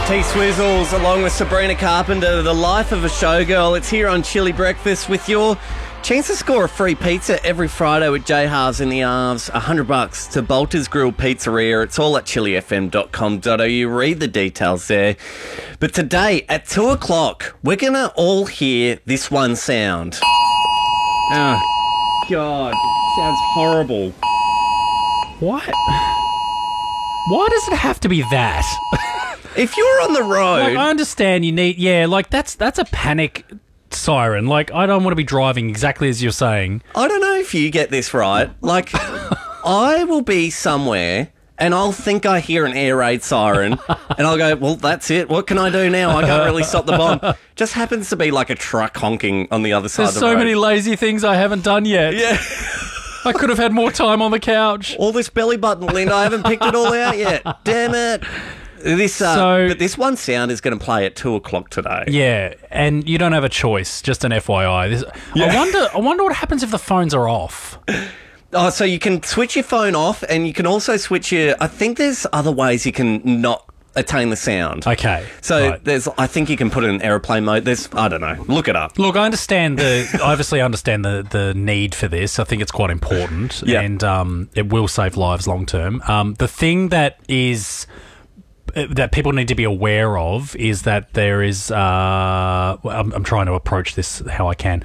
T-Swizzles along with Sabrina Carpenter, The Life of a Showgirl. It's here on Chili Breakfast with your chance to score a free pizza every Friday with J Halves in the Arves. $100 to Bolter's Grill Pizzeria. It's all at chilifm.com.au. Read the details there. But today at 2 o'clock, we're going to all hear this one sound. Oh, God. It sounds horrible. What? Why does it have to be that? If you're on the road... Like, I understand you need... Yeah, like, that's a panic siren. Like, I don't want to be driving exactly as you're saying. I don't know if you get this right. Like, I will be somewhere and I'll think I hear an air raid siren and I'll go, well, that's it. What can I do now? I can't really stop the bomb. Just happens to be like a truck honking on the other side of the road. There's so many lazy things I haven't done yet. Yeah. I could have had more time on the couch. All this belly button, Linda, I haven't picked it all out yet. Damn it. But this one sound is going to play at 2 o'clock today. Yeah, and you don't have a choice. Just an FYI. I wonder what happens if the phones are off. Oh, so you can switch your phone off, and you can also switch your... I think there's other ways you can not attain the sound. Okay. So right. I think you can put it in airplane mode. I don't know. Look it up. Look, I obviously understand the need for this. I think it's quite important, and it will save lives long term. The thing that people need to be aware of is that there is... I'm trying to approach this how I can.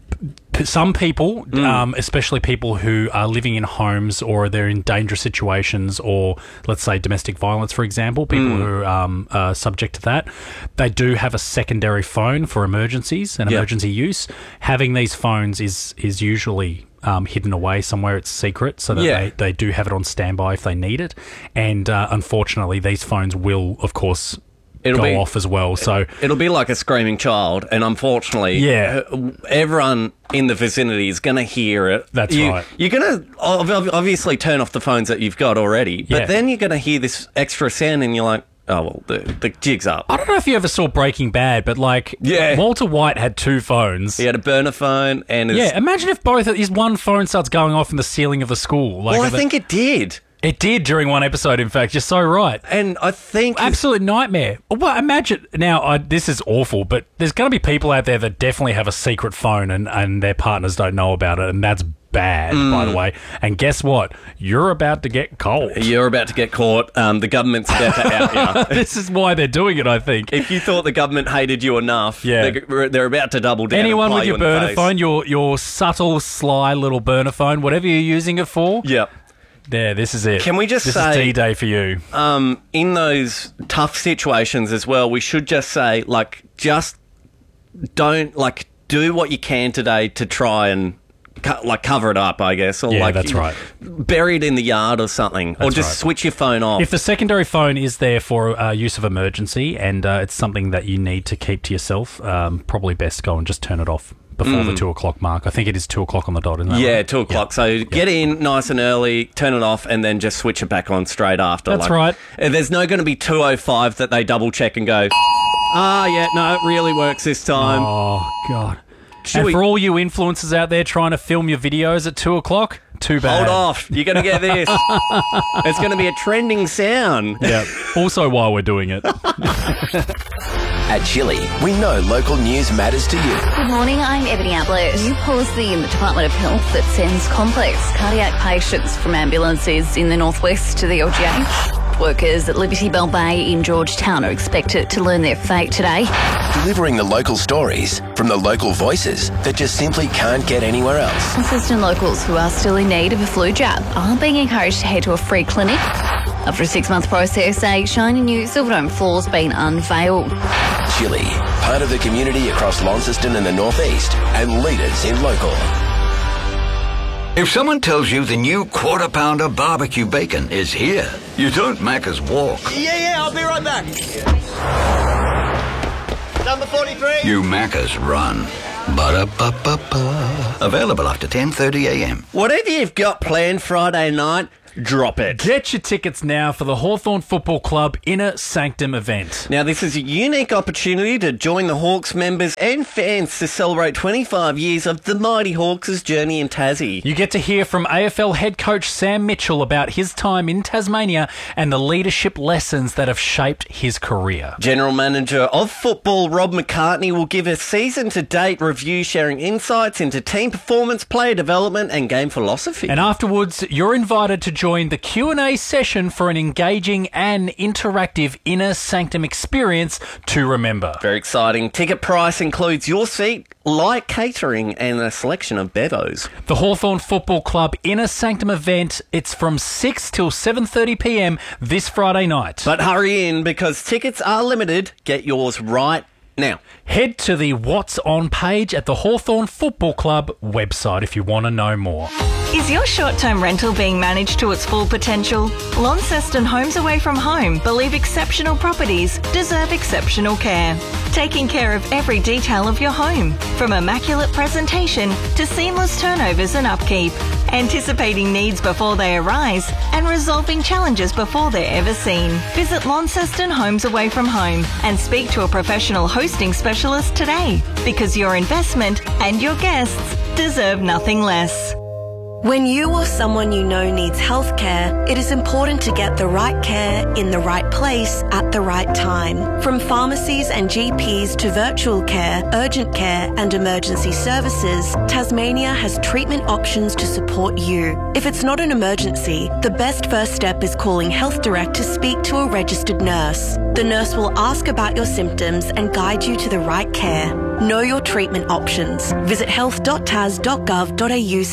Some people, especially people who are living in homes or they're in dangerous situations or, let's say, domestic violence, for example, people who are subject to that, they do have a secondary phone for emergencies and emergency use. Having these phones is usually... hidden away somewhere. It's secret so that they do have it on standby if they need it. And unfortunately, these phones will, of course, go off as well. So it'll be like a screaming child. And unfortunately, everyone in the vicinity is going to hear it. That's right. You're going to obviously turn off the phones that you've got already. But then you're going to hear this extra sound and you're like, oh, well, the jig's up. I don't know if you ever saw Breaking Bad, but Walter White had two phones. He had a burner phone and... imagine if his one phone starts going off in the ceiling of the school. I think it did. It did during one episode, in fact. You're so right. And I think... Absolute nightmare. Well, imagine... Now, this is awful, but there's going to be people out there that definitely have a secret phone and their partners don't know about it, and that's bad, by the way. And guess what? You're about to get cold. You're about to get caught. The government's about to out you. This is why they're doing it, I think. If you thought the government hated you enough, they're about to double down. Anyone with your burner phone, your subtle, sly little burner phone, whatever you're using it for. Yep. There, this is it. Can we just say... This is D-Day for you. In those tough situations as well, we should just say, just don't, do what you can today to try and... cover it up, I guess. Or that's right. Bury it in the yard or something. Or just switch your phone off. If the secondary phone is there for use of emergency and it's something that you need to keep to yourself, probably best go and just turn it off before the 2 o'clock mark. I think it is 2 o'clock on the dot, isn't that right? Yeah, 2 o'clock. So get in nice and early, turn it off, and then just switch it back on straight after. That's right. There's no going to be 2:05 that they double check and go, no, it really works this time. Oh, God. For all you influencers out there trying to film your videos at 2 o'clock, too bad. Hold off. You're going to get this. It's going to be a trending sound. Yeah. Also while we're doing it. At Chili, we know local news matters to you. Good morning, I'm Ebony Ablett. New policy in the Department of Health that sends complex cardiac patients from ambulances in the northwest to the LGA. Workers at Liberty Bell Bay in Georgetown are expected to learn their fate today. Delivering the local stories from the local voices that just simply can't get anywhere else. Assistant locals who are still in need of a flu jab are being encouraged to head to a free clinic. After a 6-month process, a shiny new Silverdome floor's been unveiled. Chili, part of the community across Launceston and the northeast, and leaders in local. If someone tells you the new Quarter Pounder barbecue bacon is here, you don't Macca's walk. Yeah, I'll be right back. Number 43. You Macca's run. Ba-da-ba-ba-ba. Available after 10:30 a.m. Whatever you've got planned Friday night, Drop it. Get your tickets now for the Hawthorn Football Club Inner Sanctum event. Now, this is a unique opportunity to join the Hawks members and fans to celebrate 25 years of the Mighty Hawks' journey in Tassie. You get to hear from AFL head coach Sam Mitchell about his time in Tasmania and the leadership lessons that have shaped his career. General Manager of Football Rob McCartney will give a season-to-date review, sharing insights into team performance, player development and game philosophy. And afterwards, you're invited to join the Q&A session for an engaging and interactive Inner Sanctum experience to remember. Very exciting. Ticket price includes your seat, light catering and a selection of bevos. The Hawthorn Football Club Inner Sanctum event, it's from 6 till 7:30pm this Friday night. But hurry in because tickets are limited. Get yours right now. Head to the What's On page at the Hawthorn Football Club website if you want to know more. Is your short-term rental being managed to its full potential? Launceston Homes Away From Home believe exceptional properties deserve exceptional care. Taking care of every detail of your home, from immaculate presentation to seamless turnovers and upkeep. Anticipating needs before they arise and resolving challenges before they're ever seen. Visit Launceston Homes Away From Home and speak to a professional hosting specialist today, because your investment and your guests deserve nothing less. When you or someone you know needs healthcare, it is important to get the right care in the right place at the right time. From pharmacies and GPs to virtual care, urgent care and emergency services, Tasmania has treatment options to support you. If it's not an emergency, the best first step is calling Health Direct to speak to a registered nurse. The nurse will ask about your symptoms and guide you to the right care. Know your treatment options. Visit health.tas.gov.au